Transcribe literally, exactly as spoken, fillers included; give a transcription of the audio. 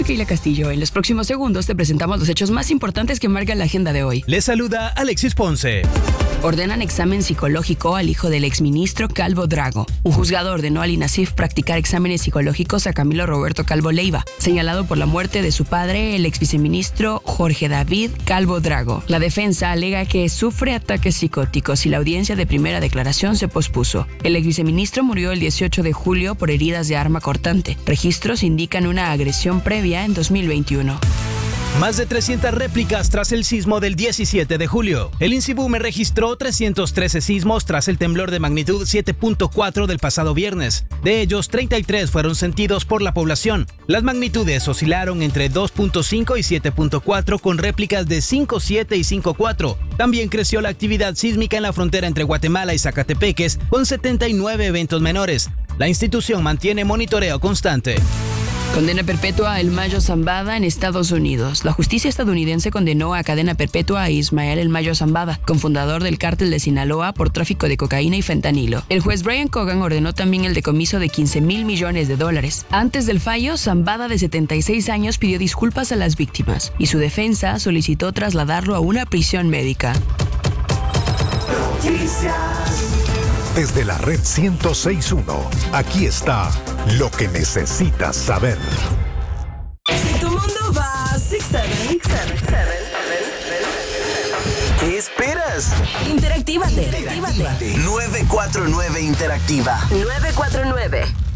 soy Keila Castillo. En los próximos segundos te presentamos los hechos más importantes que marcan la agenda de hoy. Les saluda Alexis Ponce. Ordenan examen psicológico al hijo del exministro Calvo Drago. Un juzgado ordenó al INASIF practicar exámenes psicológicos a Camilo Roberto Calvo Leiva, señalado por la muerte de su padre, el exviceministro Jorge David Calvo Drago. La defensa alega que sufre ataques psicóticos y la audiencia de primera declaración se pospuso. El exviceministro murió el dieciocho de julio por heridas de arma cortante. Registros indican una agresión previa en dos mil veintiuno. Más de trescientas réplicas tras el sismo del diecisiete de julio. El INSIBUME registró trescientos trece sismos tras el temblor de magnitud siete punto cuatro del pasado viernes. De ellos, treinta y tres fueron sentidos por la población. Las magnitudes oscilaron entre dos punto cinco y siete punto cuatro con réplicas de cinco punto siete y cinco punto cuatro. También creció la actividad sísmica en la frontera entre Guatemala y Zacatepeques con setenta y nueve eventos menores. La institución mantiene monitoreo constante. Condena perpetua a El Mayo Zambada en Estados Unidos. La justicia estadounidense condenó a cadena perpetua a Ismael El Mayo Zambada, cofundador del cártel de Sinaloa, por tráfico de cocaína y fentanilo. El juez Brian Cogan ordenó también el decomiso de quince mil millones de dólares. Antes del fallo, Zambada, de setenta y seis años, pidió disculpas a las víctimas y su defensa solicitó trasladarlo a una prisión médica. Desde la red ciento seis punto uno, aquí está lo que necesitas saber. Si tu mundo va seis siete, ¿qué esperas? Interactívate. nueve cuatro nueve Interactiva. nueve cuatro nueve.